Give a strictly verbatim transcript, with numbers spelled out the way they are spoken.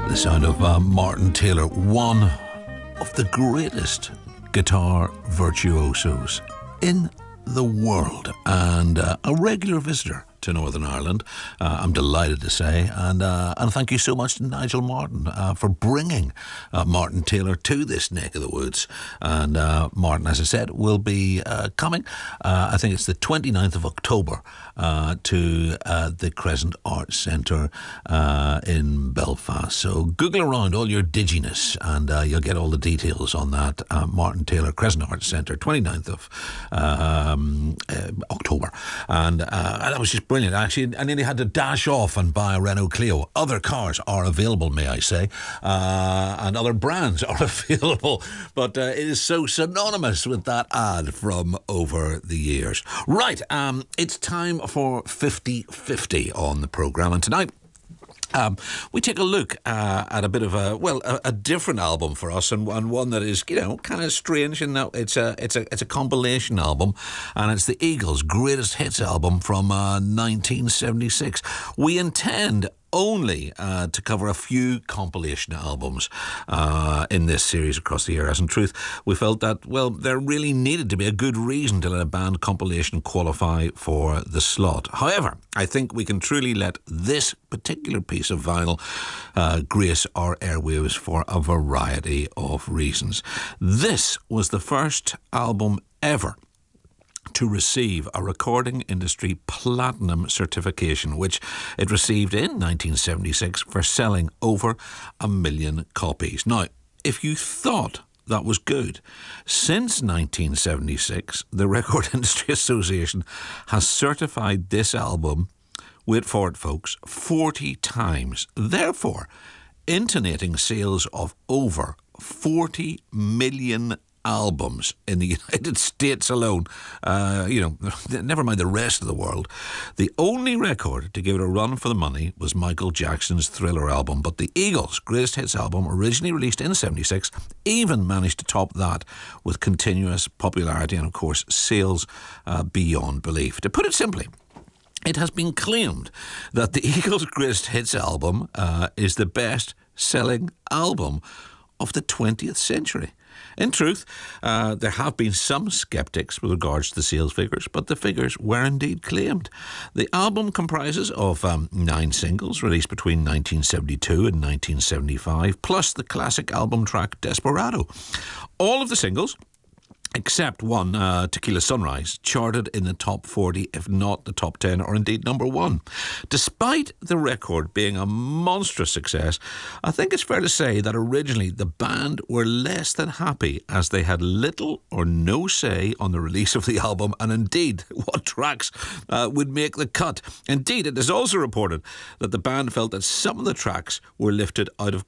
The sound of uh, Martin Taylor, one of the greatest guitar virtuosos in the world, and uh, a regular visitor to Northern Ireland, uh, I'm delighted to say, and uh, and thank you so much to Nigel Martin uh, for bringing uh, Martin Taylor to this neck of the woods. And uh, Martin, as I said, will be uh, coming, uh, I think it's the twenty-ninth of October, uh, to uh, the Crescent Arts Centre uh, in Belfast. So Google around all your diginess and uh, you'll get all the details on that. uh, Martin Taylor, Crescent Arts Centre, twenty-ninth of um, uh, October. And uh, that was just brilliant. Actually, I nearly had to dash off and buy a Renault Clio. Other cars are available, may I say, uh, and other brands are available, but uh, it is so synonymous with that ad from over the years. Right, um, it's time for fifty fifty on the programme, and tonight Um, we take a look uh, at a bit of a, well, a, a different album for us, and, and one that is, you know, kind of strange in that it's a, it's a, it's a compilation album, and it's the Eagles' greatest hits album from uh, nineteen seventy-six. We intend only uh, to cover a few compilation albums uh, in this series across the years. In truth, we felt that, well, there really needed to be a good reason to let a band compilation qualify for the slot. However, I think we can truly let this particular piece of vinyl uh, grace our airwaves for a variety of reasons. This was the first album ever to receive a recording industry platinum certification, which it received in nineteen seventy-six for selling over a million copies. Now, if you thought that was good, since nineteen seventy-six, the Record Industry Association has certified this album, wait for it folks, forty times, therefore intonating sales of over forty million albums in the United States alone. Uh, you know, never mind the rest of the world. The only record to give it a run for the money was Michael Jackson's Thriller album, but the Eagles' greatest hits album, originally released in seventy-six, even managed to top that with continuous popularity and, of course, sales uh, beyond belief. To put it simply, it has been claimed that the Eagles' greatest hits album uh, is the best-selling album of the twentieth century. In truth, uh, there have been some sceptics with regards to the sales figures, but the figures were indeed claimed. The album comprises of um, nine singles released between nineteen seventy-two and nineteen seventy-five, plus the classic album track Desperado. All of the singles, except one, uh, Tequila Sunrise, charted in the top forty, if not the top ten, or indeed number one. Despite the record being a monstrous success, I think it's fair to say that originally the band were less than happy, as they had little or no say on the release of the album, and indeed what tracks uh, would make the cut. Indeed, it is also reported that the band felt that some of the tracks were lifted out of